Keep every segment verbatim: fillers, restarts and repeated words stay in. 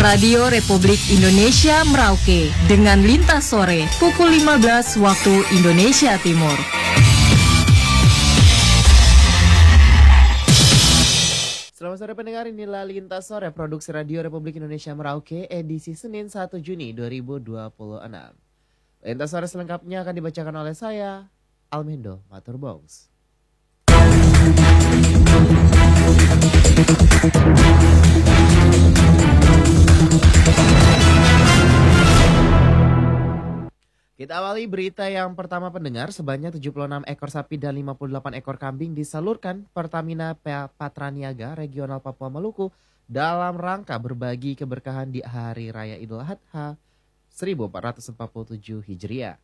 Radio Republik Indonesia Merauke dengan Lintas Sore pukul lima belas waktu Indonesia Timur. Selamat sore pendengar, inilah Lintas Sore Produksi Radio Republik Indonesia Merauke edisi Senin satu Juni dua ribu dua puluh enam. Lintas Sore selengkapnya akan dibacakan oleh saya, Almendo Maturbongs. Kita awali berita yang pertama pendengar, sebanyak tujuh puluh enam ekor sapi dan lima puluh delapan ekor kambing disalurkan Pertamina Patraniaga Regional Papua Maluku dalam rangka berbagi keberkahan di Hari Raya Idul Adha seribu empat ratus empat puluh tujuh Hijriah.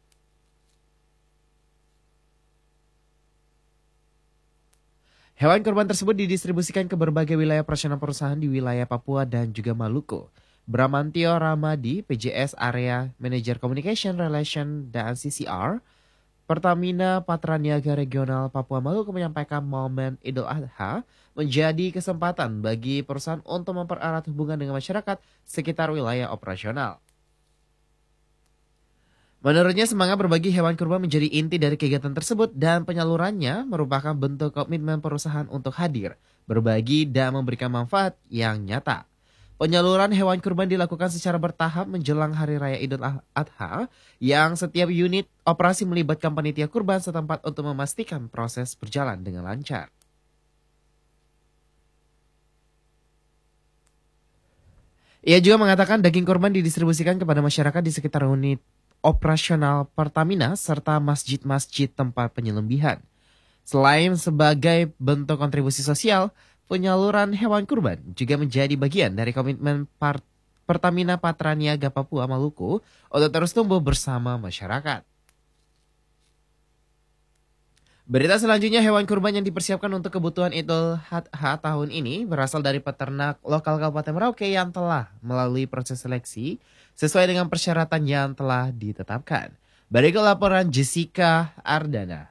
Hewan kurban tersebut didistribusikan ke berbagai wilayah operasional perusahaan di wilayah Papua dan juga Maluku. Bramantio Ramadi, P J S Area Manager Communication Relation dan C C R, Pertamina Patraniaga Regional Papua Maluku menyampaikan momen Idul Adha menjadi kesempatan bagi perusahaan untuk mempererat hubungan dengan masyarakat sekitar wilayah operasional. Menurutnya semangat berbagi hewan kurban menjadi inti dari kegiatan tersebut dan penyalurannya merupakan bentuk komitmen perusahaan untuk hadir, berbagi dan memberikan manfaat yang nyata. Penyaluran hewan kurban dilakukan secara bertahap menjelang Hari Raya Idul Adha yang setiap unit operasi melibatkan panitia kurban setempat untuk memastikan proses berjalan dengan lancar. Ia juga mengatakan daging kurban didistribusikan kepada masyarakat di sekitar unit operasional Pertamina serta masjid-masjid tempat penyembelihan. Selain sebagai bentuk kontribusi sosial, penyaluran hewan kurban juga menjadi bagian dari komitmen Part- Pertamina Patraniaga Papua Maluku untuk terus tumbuh bersama masyarakat. Berita selanjutnya, hewan kurban yang dipersiapkan untuk kebutuhan Idul Adha tahun ini berasal dari peternak lokal Kabupaten Merauke yang telah melalui proses seleksi sesuai dengan persyaratan yang telah ditetapkan. Berikut laporan Jessica Ardana.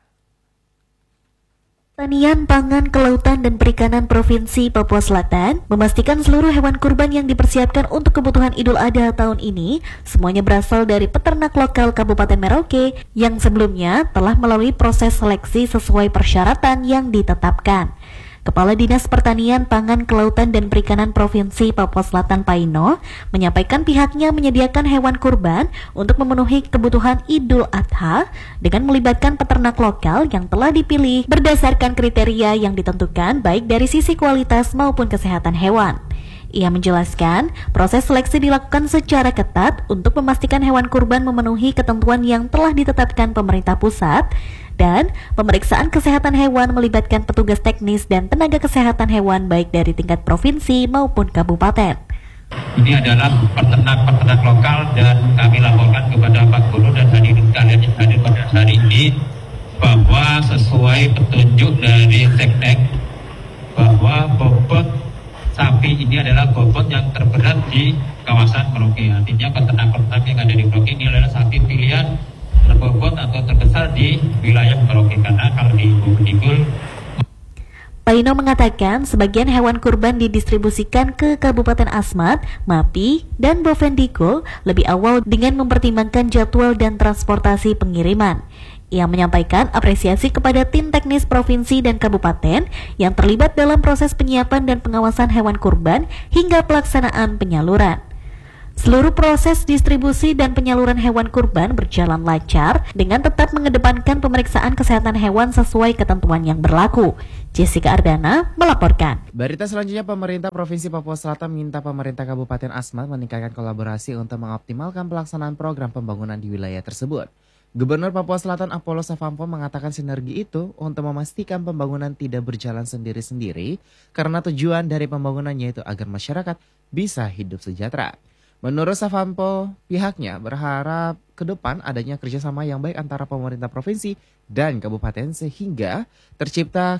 Pertanian, Pangan, Kelautan, dan Perikanan Provinsi Papua Selatan memastikan seluruh hewan kurban yang dipersiapkan untuk kebutuhan Idul Adha tahun ini semuanya berasal dari peternak lokal Kabupaten Merauke yang sebelumnya telah melalui proses seleksi sesuai persyaratan yang ditetapkan. Kepala Dinas Pertanian, Pangan, Kelautan, dan Perikanan Provinsi Papua Selatan Paino menyampaikan pihaknya menyediakan hewan kurban untuk memenuhi kebutuhan Idul Adha dengan melibatkan peternak lokal yang telah dipilih berdasarkan kriteria yang ditentukan baik dari sisi kualitas maupun kesehatan hewan. Ia menjelaskan, proses seleksi dilakukan secara ketat untuk memastikan hewan kurban memenuhi ketentuan yang telah ditetapkan pemerintah pusat, dan pemeriksaan kesehatan hewan melibatkan petugas teknis dan tenaga kesehatan hewan baik dari tingkat provinsi maupun kabupaten. Ini adalah peternak-peternak lokal dan kami laporkan kepada Pak Guru dan hadirin sekalian yang hadir pada hari ini bahwa sesuai petunjuk dari Seknek bahwa bobot sapi ini adalah bobot yang terberat di kawasan Merauke. Artinya peternak-peternak yang ada di Merauke ini adalah sapi pilihan terbobot atau terbesar di wilayah Merauke, karena kalau di Bovendigul. Paino mengatakan sebagian hewan kurban didistribusikan ke Kabupaten Asmat, Mapi, dan Bovendigul lebih awal dengan mempertimbangkan jadwal dan transportasi pengiriman. Ia menyampaikan apresiasi kepada tim teknis provinsi dan kabupaten yang terlibat dalam proses penyiapan dan pengawasan hewan kurban hingga pelaksanaan penyaluran. Seluruh proses distribusi dan penyaluran hewan kurban berjalan lancar dengan tetap mengedepankan pemeriksaan kesehatan hewan sesuai ketentuan yang berlaku. Jessica Ardana melaporkan. Berita selanjutnya, pemerintah Provinsi Papua Selatan minta pemerintah Kabupaten Asmat meningkatkan kolaborasi untuk mengoptimalkan pelaksanaan program pembangunan di wilayah tersebut. Gubernur Papua Selatan Apollo Savampo mengatakan sinergi itu untuk memastikan pembangunan tidak berjalan sendiri-sendiri karena tujuan dari pembangunannya itu agar masyarakat bisa hidup sejahtera. Menurut Savampo, pihaknya berharap ke depan adanya kerjasama yang baik antara pemerintah provinsi dan kabupaten sehingga tercipta